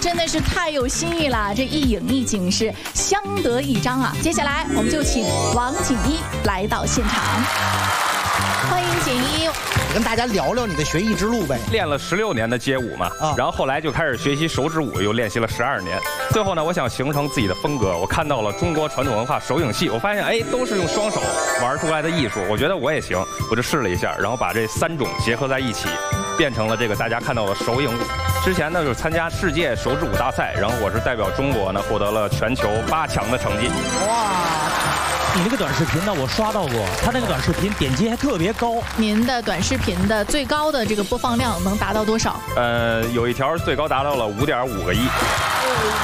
真的是太有新意了，这一影一景是相得益彰啊！接下来我们就请王锦衣来到现场，欢迎锦衣。 跟大家聊聊你的学艺之路呗。 练了16年的街舞嘛，然后后来就开始学习手指舞，又练习了12年。最后呢，我想形成自己的风格。我看到了中国传统文化手影戏，我发现都是用双手玩出来的艺术，我觉得我也行，我就试了一下，然后把这3种结合在一起，变成了这个大家看到的手影舞。之前呢就是参加世界手指舞大赛，然后我是代表中国呢获得了全球8强的成绩。 哇！ 你那个短视频呢，我刷到过，他那个短视频点击还特别高。 您的短视频的最高的这个播放量能达到多少？ 有一条最高达到了5.5个亿。